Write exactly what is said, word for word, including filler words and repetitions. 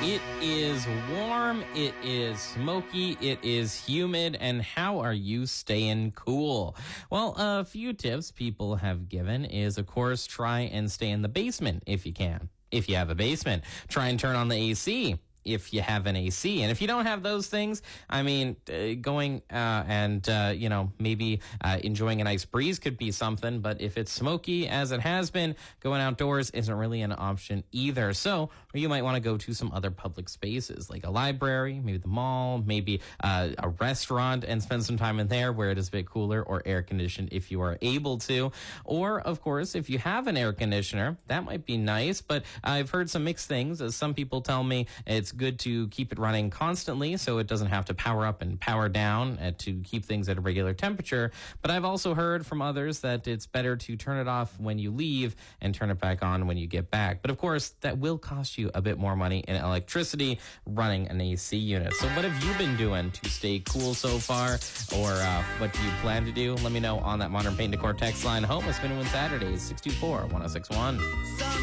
It is warm, it is smoky, it is humid, and how are you staying cool? Well, a few tips people have given is, of course, try and stay in the basement if you can. If you have a basement, try and turn on the A C if you have an A C. And if you don't have those things, I mean, uh, going uh, and, uh, you know, maybe uh, enjoying a nice breeze could be something. But if it's smoky, as it has been, going outdoors isn't really an option either. So you might want to go to some other public spaces like a library, maybe the mall, maybe uh, a restaurant, and spend some time in there where it is a bit cooler or air conditioned if you are able to. Or, of course, if you have an air conditioner, that might be nice. But I've heard some mixed things. As some people tell me it's good to keep it running constantly so it doesn't have to power up and power down uh, to keep things at a regular temperature. But I've also heard from others that it's better to turn it off when you leave and turn it back on when you get back. But of course, that will cost you a bit more money in electricity running an A C unit. So what have you been doing to stay cool so far? Or uh, what do you plan to do? Let me know on that Modern Paint Decor text line. Home is Spin Win Saturdays, six two four, one oh six one.